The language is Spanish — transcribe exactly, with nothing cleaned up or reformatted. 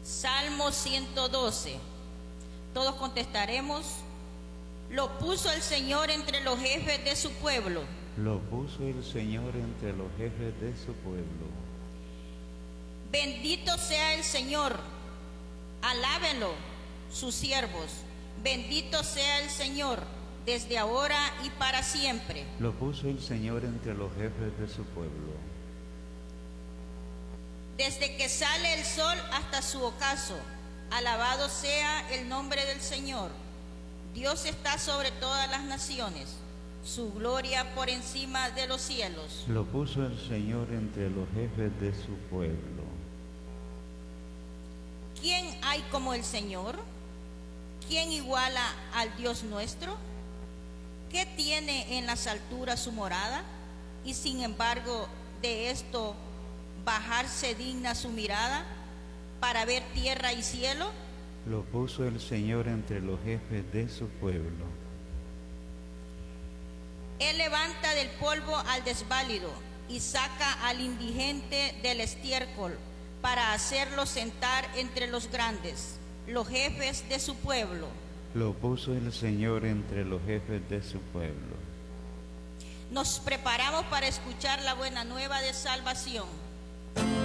Salmo ciento doce. Todos contestaremos. Lo puso el Señor entre los jefes de su pueblo. Lo puso el Señor entre los jefes de su pueblo. Bendito sea el Señor. Alábenlo sus siervos. Bendito sea el Señor desde ahora y para siempre. Lo puso el Señor entre los jefes de su pueblo. Desde que sale el sol hasta su ocaso, alabado sea el nombre del Señor. Dios está sobre todas las naciones, su gloria por encima de los cielos. Lo puso el Señor entre los jefes de su pueblo. ¿Quién hay como el Señor? ¿Quién iguala al Dios nuestro? ¿Qué tiene en las alturas su morada? Y sin embargo de esto bajarse digna su mirada para ver tierra y cielo. Lo puso el Señor entre los jefes de su pueblo. Él levanta del polvo al desválido y saca al indigente del estiércol para hacerlo sentar entre los grandes, los jefes de su pueblo. Lo puso el Señor entre los jefes de su pueblo. Nos preparamos para escuchar la buena nueva de salvación.